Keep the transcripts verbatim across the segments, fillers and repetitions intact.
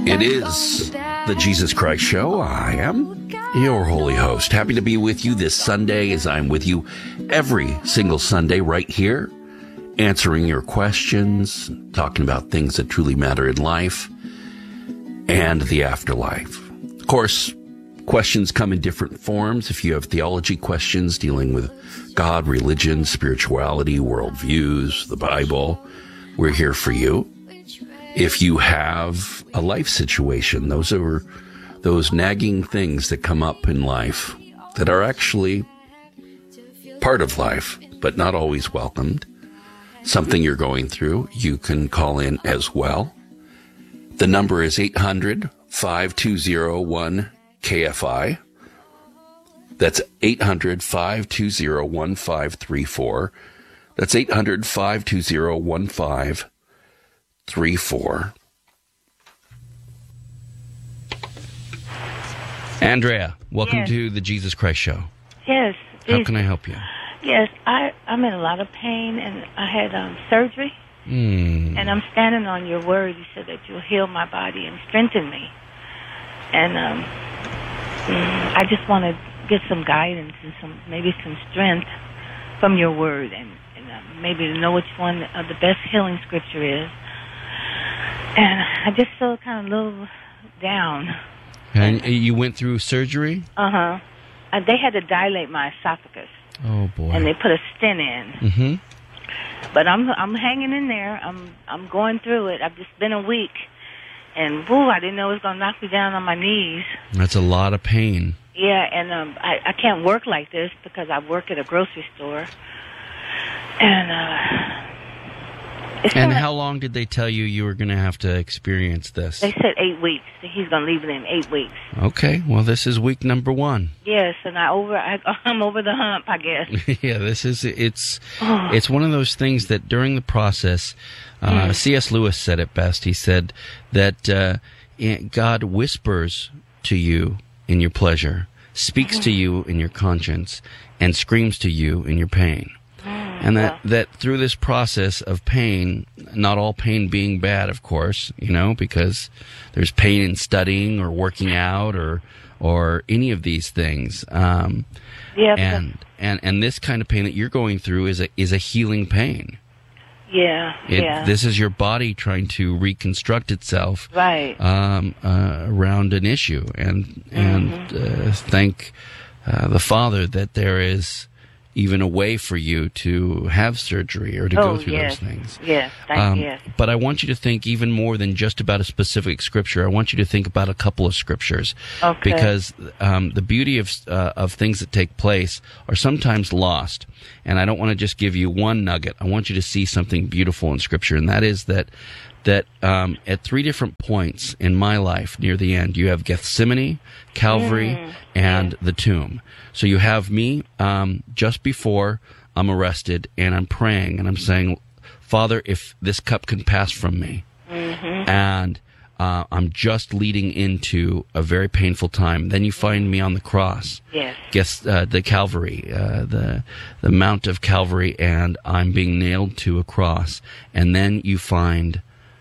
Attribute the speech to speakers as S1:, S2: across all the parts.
S1: It is the Jesus Christ Show. I am your holy host. Happy to be with you this Sunday, as I'm with you every single Sunday right here, answering your questions, talking about things that truly matter in life and the afterlife. Of course, questions come in different forms. If you have theology questions dealing with God, religion, spirituality, worldviews, the Bible, we're here for you. If you have a life situation, those are those nagging things that come up in life that are actually part of life, but not always welcomed, something you're going through, you can call in as well. The number is eight hundred, five two zero, one K F I. That's eight hundred, five two zero, one five three four. That's eight hundred, five two zero, one five three four. Andrea, welcome
S2: yes.
S1: to the Jesus Christ Show.
S2: Yes.
S1: How can I help you?
S2: Yes, I, I'm in a lot of pain, and I had um, surgery,
S1: Mm.
S2: and I'm standing on your word. You said that you'll heal my body and strengthen me. And um, mm, I just want to get some guidance and some maybe some strength from your word, and, and uh, maybe to know which one of the best healing scripture is. And I just feel kind of a little down.
S1: And you went through surgery?
S2: Uh-huh. Uh, they had to dilate my esophagus.
S1: Oh, boy.
S2: And they put a stent in.
S1: Mm-hmm.
S2: But I'm I'm hanging in there. I'm I'm going through it. I've just been a week. And, woo, I didn't know it was going to knock me down on my knees.
S1: That's a lot of pain.
S2: Yeah, and um, I, I can't work like this because I work at a grocery store. And, uh... It's
S1: and
S2: kinda,
S1: how long did they tell you you were going to have to experience this?
S2: They said eight weeks. He's going to leave it in eight weeks.
S1: Okay, well, this is week number one.
S2: Yes, and I over, I, I'm over the hump, I guess.
S1: Yeah, this is, it's it's one of those things that during the process, uh, mm. C S Lewis said it best. He said that uh, God whispers to you in your pleasure, speaks mm. to you in your conscience, and screams to you in your pain. And that, that through this process of pain, not all pain being bad, of course, you know, because there's pain in studying or working out or or any of these things. Um,
S2: yeah.
S1: And, and and this kind of pain that you're going through is a is a healing pain.
S2: Yeah.
S1: It,
S2: yeah.
S1: This is your body trying to reconstruct itself,
S2: right,
S1: um, uh, around an issue, and mm-hmm. and uh, thank uh, the Father that there is even a way for you to have surgery or to
S2: oh,
S1: go through
S2: yes.
S1: those things.
S2: Yes, thank
S1: um,
S2: yes.
S1: But I want you to think even more than just about a specific scripture. I want you to think about a couple of scriptures.
S2: Okay.
S1: Because um, the beauty of uh, of things that take place are sometimes lost. And I don't want to just give you one nugget. I want you to see something beautiful in scripture, and that is that that um, at three different points in my life near the end, you have Gethsemane, Calvary, mm. and yeah. the tomb. So you have me um, just before I'm arrested, and I'm praying, and I'm saying, Father, if this cup can pass from me, mm-hmm. and uh, I'm just leading into a very painful time. Then you find me on the cross,
S2: yes.
S1: Guess uh, the Calvary, uh, the the Mount of Calvary, and I'm being nailed to a cross. And then you find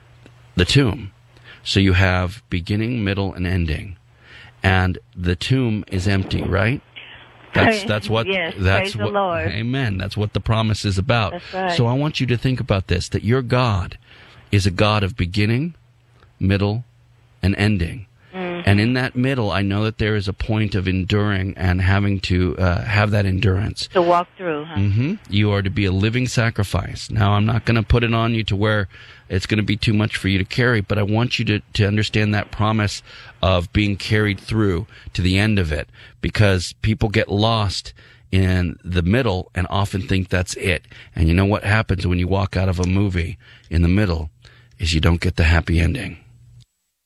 S1: the tomb. So you have beginning, middle, and ending, and the tomb is empty, right? That's that's what
S2: yes,
S1: that's
S2: praise
S1: what
S2: the Lord.
S1: Amen. That's what the promise is about.
S2: That's right.
S1: So I want you to think about this, that your God is a God of beginning, middle, and ending. Mm-hmm. And in that middle, I know that there is a point of enduring and having to uh, have that endurance.
S2: To walk through, huh?
S1: Mm-hmm. You are to be a living sacrifice. Now, I'm not going to put it on you to where it's going to be too much for you to carry, but I want you to, to understand that promise of being carried through to the end of it, because people get lost in the middle and often think that's it. And you know what happens when you walk out of a movie in the middle is you don't get the happy ending.